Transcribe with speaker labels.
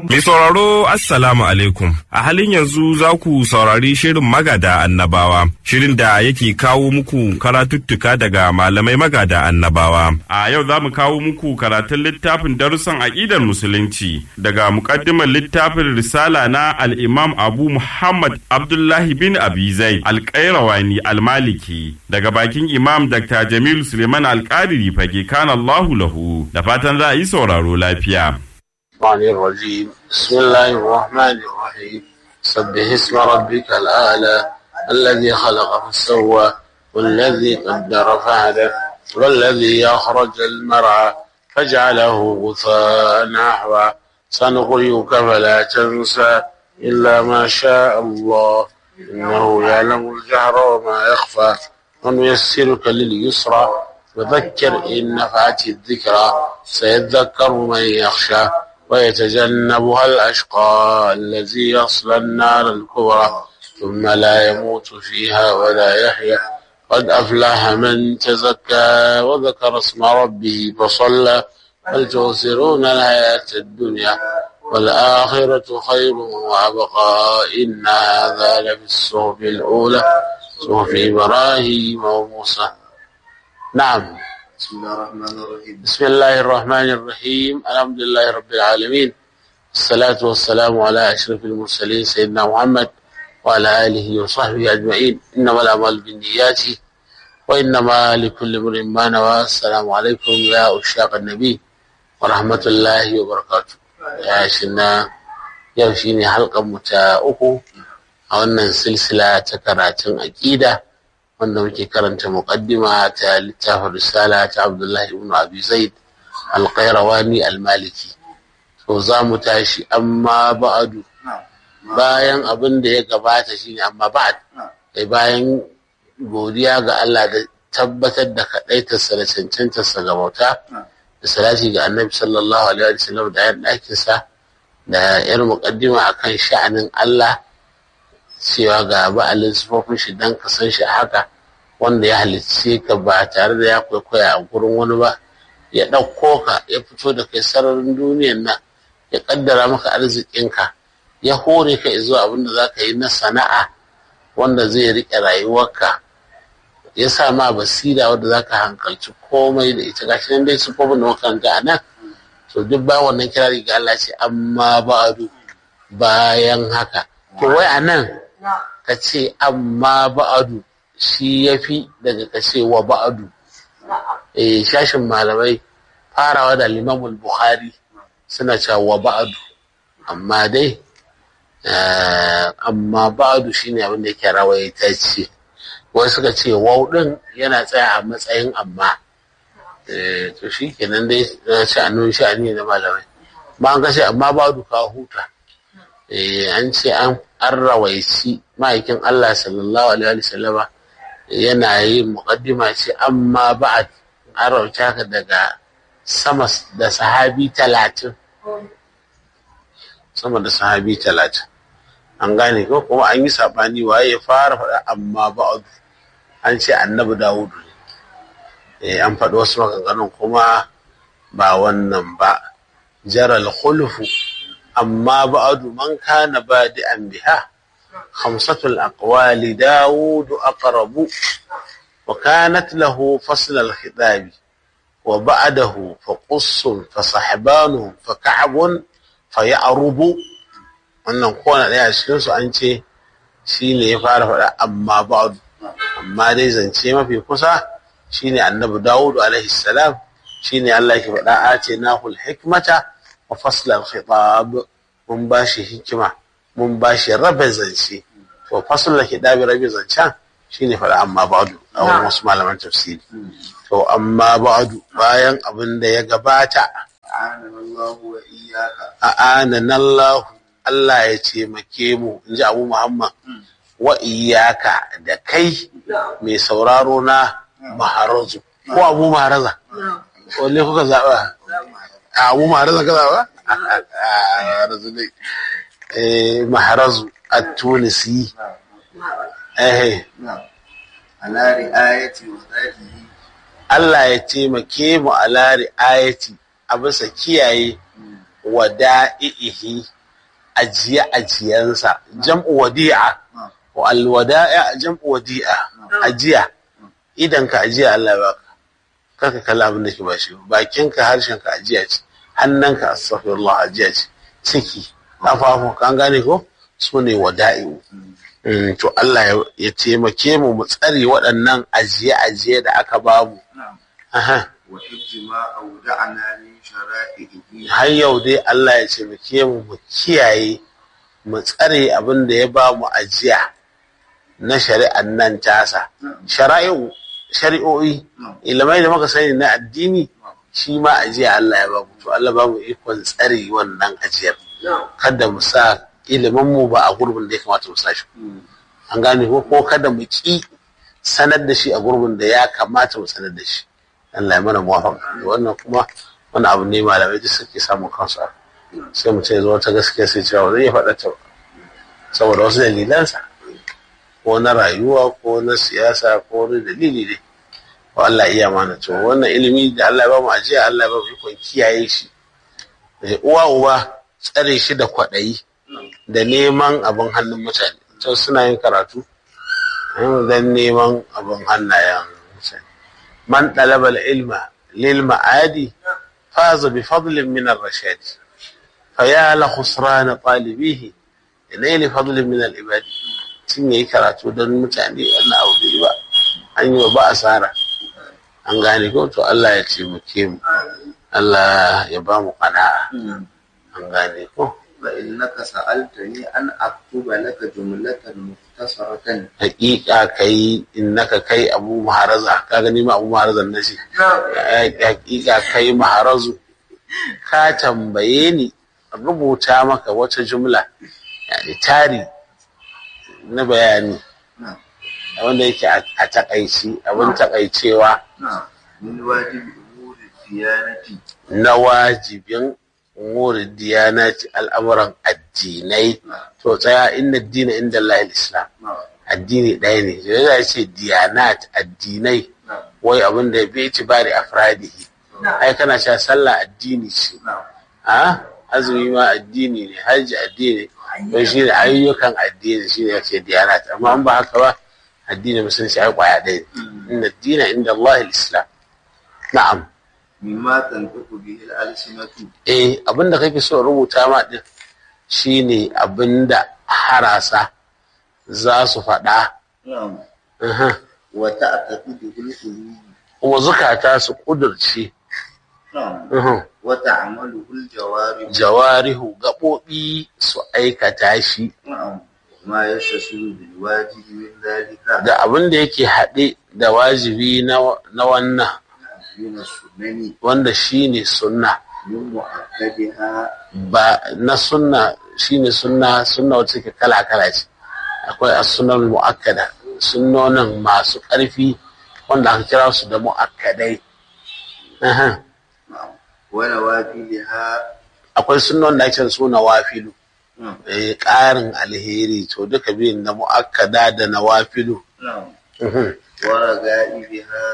Speaker 1: Mai sauraro Assalamu alaikum. A halin yanzu za ku saurari shirin magada annabawa, shirin da yake kawo muku karatuttuka daga malamai magada annabawa. A yau za mu kawo muku karatun littafin darussan aƙidar musulunci daga muƙaddimar littafin risala na al-Imam Abu Muhammad Abdullahi bin Abi Zaid al-Qayrawani al-Maliki daga bakin Imam Dr. Jamil Suleiman al-Qadiri fage kana Allahu lahu. Da fatan za a yi sauraro lafiya.
Speaker 2: الرجيم بسم الله الرحمن الرحيم سبح اسم ربك الأعلى الذي خلق فسوى والذي قدر فهدى والذي يخرج المرعى فجعله غثاء نحوا سنقرئك فلا تنسى إلا ما شاء الله إنه يعلم الجهر وما يخفى ونيسرك لليسرى وذكر إن نفعت الذكرى سيذكر من يخشى ويتجنبها الأشقى الذي يصلى النار الكبرى ثم لا يموت فيها ولا يحيا قد أفلح من تزكى وذكر اسم ربه فصلى بل تؤثرون الحياة الدنيا والآخرة خير وأبقى إن هذا لفي الصحف الأولى صحف إبراهيم وموسى. نعم. بسم الله الرحمن الرحيم الحمد لله رب العالمين الصلاة والسلام على أشرف المرسلين سيدنا محمد وعلى آله وصحبه أجمعين إنما الأعمال بالنيات وإنما لكل امرئ ما نوى. السلام عليكم يا أشياق النبي ورحمة الله وبركاته. يا شنا يوشيني حلقة متاؤكو أو أن سلسلة تكراتن أكيدة wanda muke karanta muqaddima ta littafin risala ta Abdullahi ibn Abi Zaid al-Qayrawani al-Maliki. So za mu tashi amma ba'adu, bayan abin da ya gabata shine amma ba'ad, bayan godiya ga Allah da tabbatar da kadaitarsa da cancantarsa ga bauta da salati ga Annabi sallallahu alaihi wasallam da yan ɗakinsa da yar muqaddima akan sha'anin Allah, cewa ga ba'alin sifofin shi dan ka san shi haka, wanda ya halicce ka ba tare da ya kwaikwaya a gurin wani ba, ya ɗauko ka ya fito da kai sararin duniyan nan, ya ƙaddara maka arzikinka, ya hore ka zuwa abin da za ka yi na sana'a wanda zai riƙe rayuwarka, ya sa ma basira wanda za ka hankalci komai da ita. Gashi nan dai sifofin da makaranta a nan, to duk ba wannan kirari ga Allah ce amma ba'adu, bayan haka. To wai a nan ka ce amma ba'adu shi ya fi daga ka ce wa ba'adu. Shashin malamai farawa da Imamul Bukhari suna cewa wa ba'adu, amma dai amma ba'adu shine abin da yake rawaye ta ce. Wasu suka ce wau din yana tsaya a matsayin amma. To shi kenan dai sha'ani na malamai. Ma an kashe amma ba'adu ka huta. An ce an rawaici ma'aikin Allah sallallahu alaihi wasallama yana yin muqaddima ce amma ba'ad, an rawaice ka daga sama da sahabi 30, sama da sahabi 30. An gane ko? Kuma an yi sabani waye ya fara faɗa amma ba'ad. An ce annabi Dawudu ne. An faɗi wasu maganganun kuma ba wannan ba. Jaral khulfu أما بعد من كان بادئا بها 5 الأقوال داود أقرب وكانت له فصل الخطاب وبعده فقص فصحبان فكعب فيعرب. wannan kowane ɗaya cikin su an ce shine ya fara faɗa amma ba'd, amma dai zance mafi kusa shine annabi Dawud alaihi salam. Shine Allah yake faɗa atinahul hikmata wa faslal khitab, mun bashi hikima, mun bashi rabin zance. To faslal khitab rabin zancen shine fara amma ba'du a wurin wasu malaman tafsiri. To amma ba'du, bayan abin da ya gabata, a'anallahu, Allah ya taimake mu, inji Abu Muhammad, wa iyyaka, da kai mai sauraro na Maharazu ko Abu Maharaza, wanne kuka zaɓa? Abu Maharaza ka zaɓa? Maharazu ne. Maharazu at-Tunisi. Allah ya taimake mu ala ri'ayati, a bisa kiyaye wada'ihi, ajiyansa, jam'u wadi'a, wa alwada'a jam'u wadi'a, ajiya, idan ka ajiya Allah ya baka, kaka kalla abin da ke ba shi, bakinka harshenka ajiya ce, hannunka astaghfirullah ajiya ce, ciki, ƙafafu, kan gane ko? Su ne wada'i'u. To Allah ya taimake mu mu tsare waɗannan ajiye-ajiye da aka bamu. Har yau dai Allah ya taimake mu kiyaye mu tsare abin da ya bamu ajiya na shari'an nan tasa. Shari'o'i, ilimai da muka sani na addini shi ma ajiya Allah ya bamu. To Allah bamu ikon tsare wannan ajiyar. Kada mu sa iliminmu ba a gurbin da ya kamata mu sashi. An gane ko kada mu ki sanar da shi a gurbin da ya kamata mu sanar da shi. Allah ya mana muwafaqa. Wannan kuma wani abu ne malamai duk suke samun kansu. Sai mu ce zo ta gaskiya sai cewa zai faɗa ta saboda wasu dalilansa ko na rayuwa ko na siyasa ko na dalili ne. Ko Allah iya mana to wannan ilimi da Allah ya ba mu ajiya Allah ya ba mu ikon kiyaye shi. Uwa uba tsare shi da kwaɗayi da neman abin hannun mutane. To suna yin karatu don neman abin hannayen mutane. Man ɗalaba ilma lil ma'adi faza bi fadlin min ar-rashad fa ya la khusran talibihi ilayli fadlin min al-ibad. Tun yayi karatu don mutane wannan abu ba an yi ba asara. An gane ko to Allah ya taimake mu, Allah ya ba mu qana'a. An gane ko
Speaker 3: فإنك سألتني أن أكتب لك جملة مختصرة.
Speaker 2: حقيقة كي إنك كي أبو محرزة كأني ما أبو محرزة النسي. حقيقة كي محرزو كاتم بيني rubuta maka wata jumla yani tari na bayani wanda yake a takaici abin takaicewa na wajibin umuri diyanati al'amuran addinai. To tsaya inna dina inda Allah islam, addini ɗaya ne. Zai ce diyanat addinai wai abin da bai ci bari afradihi. Ai kana cewa sallah addini ce, azumi ma addini ne, hajji addini ne, shi ne ayyukan addini shi ne yake diyanat. Amma an ba haka ba addini musulunci ai kwaya ɗaya ne. Inna dina inda Allah islam. Na'am.
Speaker 3: Mimma tantaku bihi al-alsinatu.
Speaker 2: Abinda kake so rubuta ma din shine abinda harasa za su faɗa.
Speaker 3: Wa ta'taqidu bil qulubi.
Speaker 2: Kuma zukata su kudurce.
Speaker 3: Wa ta'malu bil jawarihi.
Speaker 2: Jawarihu gaɓoɓi su aikata shi.
Speaker 3: Ma yastasilu bil wajibi min dhalika.
Speaker 2: Da abinda yake haɗe da wajibi na wannan wanda shi ne sunna ba na sunna shi ne sunna wacce ke kala-kala ce. Akwai as-sunnah mu'akkada, sunnonin masu ƙarfi wanda aka kira su da mu'akkadai. Akwai sunnon da ake suna wafilu, ƙarin alheri. To duka biyun na mu'akkada da na wafilu.